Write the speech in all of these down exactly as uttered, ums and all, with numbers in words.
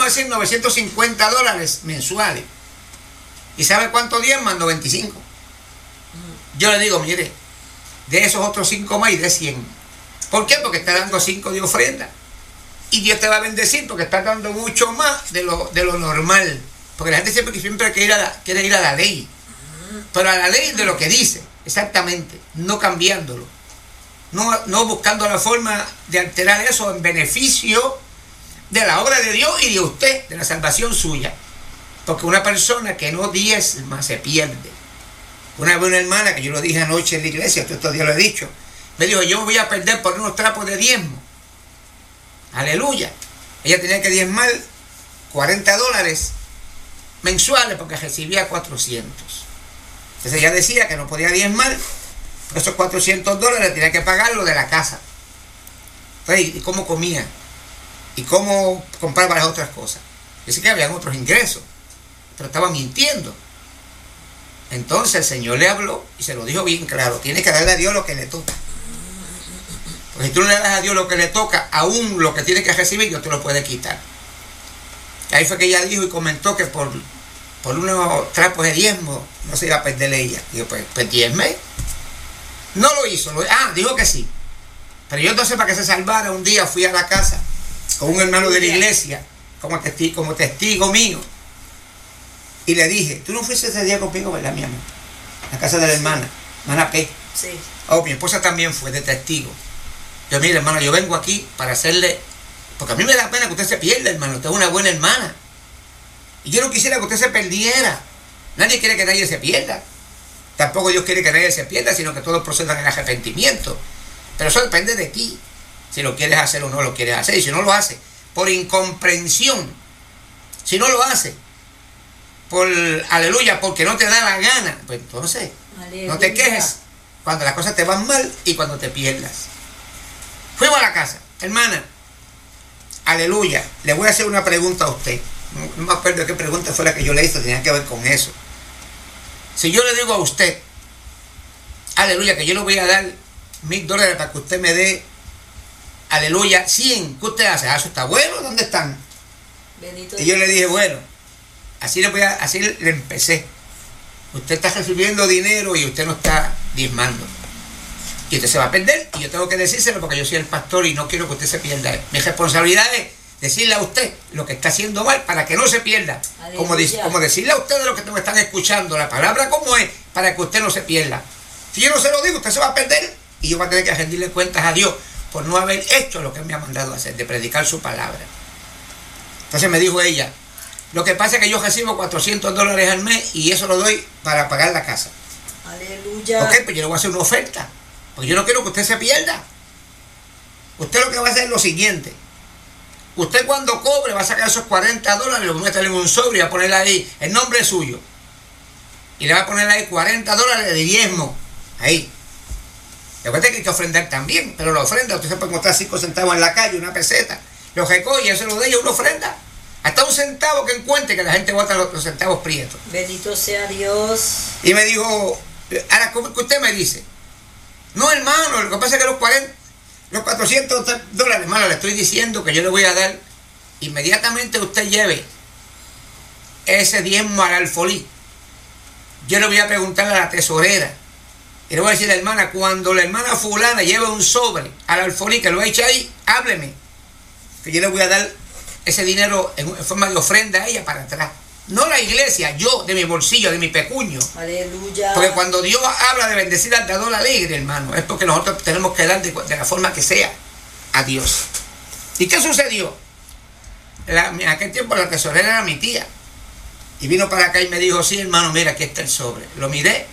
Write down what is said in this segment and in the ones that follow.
a decir novecientos cincuenta dólares mensuales. ¿Y sabe cuánto diezman? noventa y cinco. Yo le digo, mire, de esos otros cinco más y de cien. ¿Por qué? Porque está dando cinco de ofrenda. Y Dios te va a bendecir porque está dando mucho más de lo, de lo normal. Porque la gente siempre, siempre quiere, ir a la, quiere ir a la ley. Pero a la ley de lo que dice, exactamente, no cambiándolo. No, no buscando la forma de alterar eso en beneficio de la obra de Dios y de usted, de la salvación suya. Porque una persona que no diezma se pierde. Una vez una hermana, que yo lo dije anoche en la iglesia, estos días lo he dicho, me dijo, yo me voy a perder por unos trapos de diezmo. Aleluya. Ella tenía que diezmar cuarenta dólares mensuales porque recibía cuatrocientos. Entonces ella decía que no podía diezmar, esos cuatrocientos dólares tenía que pagarlo de la casa. Entonces, ¿y cómo comía? ¿Y cómo compraba las otras cosas? Dice que habían otros ingresos, pero estaba mintiendo. Entonces el Señor le habló y se lo dijo bien claro, tienes que darle a Dios lo que le toca. Porque si tú no le das a Dios lo que le toca, aún lo que tiene que recibir, Dios te lo puede quitar. Y ahí fue que ella dijo y comentó que por, por unos trapos de diezmo no se iba a perder ella. Digo, pues, pues diezme. No lo hizo. Lo, ah, dijo que sí. Pero yo entonces, para que se salvara, un día fui a la casa con un hermano de la iglesia, como testigo, como testigo mío. Y le dije, tú no fuiste ese día conmigo, ¿verdad, mi amor? La casa de la hermana, hermana P. Sí. Oh, mi esposa también fue de testigo. Yo, mire, hermano, yo vengo aquí para hacerle... Porque a mí me da pena que usted se pierda, hermano. Usted es una buena hermana. Y yo no quisiera que usted se perdiera. Nadie quiere que nadie se pierda. Tampoco Dios quiere que nadie se pierda, sino que todos procedan en arrepentimiento. Pero eso depende de ti. Si lo quieres hacer o no lo quieres hacer. Y si no lo hace, por incomprensión. Si no lo hace, por, aleluya, porque no te da la gana, pues entonces, aleluya, no te quejes cuando las cosas te van mal y cuando te pierdas. Fuimos a la casa, hermana, aleluya, le voy a hacer una pregunta a usted. No, no me acuerdo de qué pregunta fue la que yo le hice, tenía que ver con eso. Si yo le digo a usted, aleluya, que yo le voy a dar mil dólares para que usted me dé, aleluya, cien, ¿qué usted hace? Ah, eso está bueno, ¿dónde están? Benito. Y yo le dije, bueno, así le voy a, así le empecé. Usted está recibiendo dinero y usted no está diezmando. Y usted se va a perder, y yo tengo que decírselo porque yo soy el pastor y no quiero que usted se pierda. Mi responsabilidad es decirle a usted lo que está haciendo mal para que no se pierda. Como, como decirle a ustedes lo que me están escuchando, la palabra como es, para que usted no se pierda. Si yo no se lo digo, usted se va a perder y yo voy a tener que rendirle cuentas a Dios por no haber hecho lo que Él me ha mandado a hacer, de predicar su palabra. Entonces me dijo ella, lo que pasa es que yo recibo cuatrocientos dólares al mes y eso lo doy para pagar la casa. Aleluya. Ok, pues yo le voy a hacer una oferta. Porque yo no quiero que usted se pierda. Usted lo que va a hacer es lo siguiente. Usted cuando cobre va a sacar esos cuarenta dólares, lo va a meter en un sobre y va a poner ahí el nombre suyo. Y le va a poner ahí cuarenta dólares de diezmo. Ahí. Recuerde que hay que ofrendar también. Pero la ofrenda, usted se puede encontrar cinco centavos en la calle, una peseta. Lo recoge y eso lo de ella una ofrenda. Hasta un centavo que encuentre, que la gente bota los, los centavos prietos. Bendito sea Dios. Y me dijo, ahora, ¿cómo que usted me dice? No, hermano, lo que pasa es que los cuarenta, los cuatrocientos dólares, hermano, le estoy diciendo que yo le voy a dar, inmediatamente usted lleve ese diezmo al alfolí. Yo le voy a preguntar a la tesorera. Y le voy a decir a la hermana, cuando la hermana fulana lleve un sobre al alfolí, que lo eche ahí, hábleme. Que yo le voy a dar ese dinero en, en forma de ofrenda a ella para atrás. No la iglesia, yo, de mi bolsillo, de mi pecuño. Aleluya. Porque cuando Dios habla de bendecir al dador alegre, hermano, es porque nosotros tenemos que dar de, de la forma que sea a Dios. ¿Y qué sucedió? La, en aquel tiempo la tesorera era mi tía. Y vino para acá y me dijo, sí, hermano, mira, aquí está el sobre. Lo miré.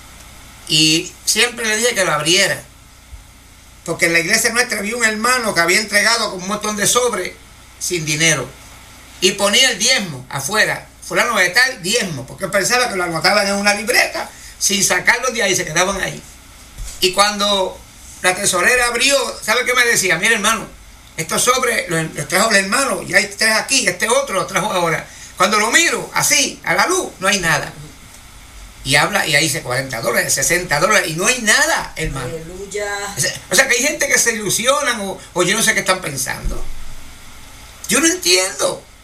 Y siempre le dije que lo abriera. Porque en la iglesia nuestra había un hermano que había entregado con un montón de sobres sin dinero. Y ponía el diezmo afuera. Fulano de tal, diezmo. Porque pensaba que lo anotaban en una libreta. Sin sacarlos de ahí, se quedaban ahí. Y cuando la tesorera abrió, ¿sabe qué me decía? Mira, hermano, estos sobres los, los trajo el hermano. Y hay tres aquí, este otro lo trajo ahora. Cuando lo miro, así, a la luz, no hay nada. Y habla, y ahí dice cuarenta dólares, sesenta dólares, y no hay nada, hermano. Aleluya. O sea, que hay gente que se ilusionan o, o yo no sé qué están pensando. Yo no entiendo.